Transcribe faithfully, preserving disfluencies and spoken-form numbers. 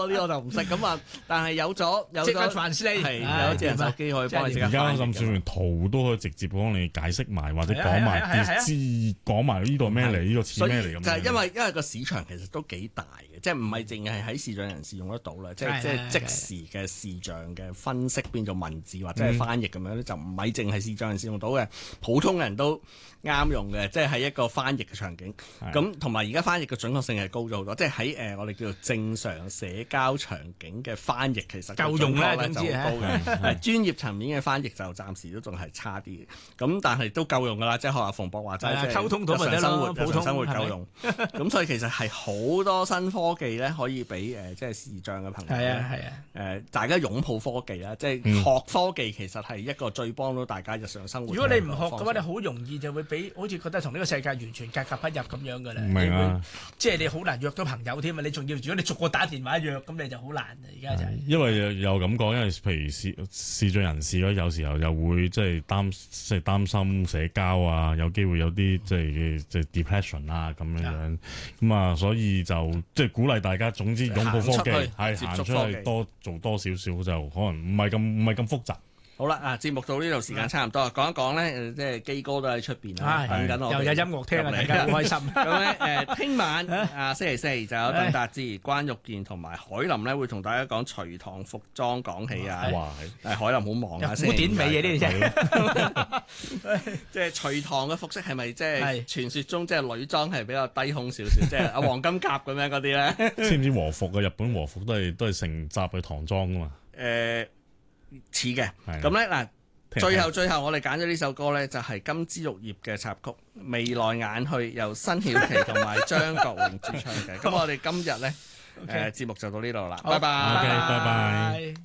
嗰啲我就唔識咁啊。但係有咗有咗 translate 係有智能手機可以幫你即刻而家翻譯甚至乎圖都可以直接幫你解釋埋，或者講埋啲知講埋呢度咩嚟，呢個似咩嚟咁。 就係因為因為個市場其實都幾大嘅，即係唔係淨係喺視障人士用得到啦，即係即係即時嘅視像嘅分析變做文字或者係翻譯咁樣咧，就唔係淨係視障人士用到嘅，普通人都啱用嘅，即係喺一個翻譯嘅場景。咁同埋而家翻譯嘅準確性係高咗好多，即係喺誒我哋叫做正常社交場景嘅翻譯其實夠用啦， 就好高嘅。係專業層面嘅翻譯就暫時都仲係差啲嘅，咁但係都夠用㗎啦。即係學阿馮博話齋，即係溝通到咪得咯， 普通生活夠用。咁所以其實係好多新科技咧，可以俾誒即係視障嘅朋友。 係啊係啊。 誒，大家擁抱科技啦，即係學科技其實係一個最幫到大家日常生活。 如果你唔學嘅話，你好容易就會俾好似覺得同呢個世界完全格格不入咁樣㗎啦。 明啊！ 即係你好難約到朋友添啊！你仲要如果你逐個打電話約，咁你就好難啊！而家就係。 因為又咁講，因為譬如視視障人士咧，有時候又會即係擔即係擔心社交啊，有機會有啲即係即係 depression 啊咁樣樣。咁啊，所以就即係鼓勵大家，總之擁抱科技，係行出去多做多少少就可能唔係咁唔係咁複雜。 好啦，啊節目到呢度時間差唔多，講一講咧，即係基哥都喺出邊啦，等緊我哋又有音樂聽啊，大家好開心。 咁咧誒，聽晚啊星期四就有鄧達智、關玉健同埋海林咧，會同大家講隋唐服裝講起啊。 哇！ 誒海林好忙啊， 古典美嘅呢啲啫。 即係隋唐嘅服飾係咪即係傳說中即係女裝係比較低胸少少，即係阿黃金甲咁樣嗰啲咧？ 知唔知和服啊？日本和服都係都係承襲去唐裝噶嘛？ 誒。似嘅，咁咧嗱，最後最後我哋揀咗呢首歌咧，就係金枝玉葉嘅插曲《眉來眼去》，由新曉琪同埋張國榮主唱嘅。咁我哋今日咧誒節目就到呢度啦，拜拜。 OK，拜拜。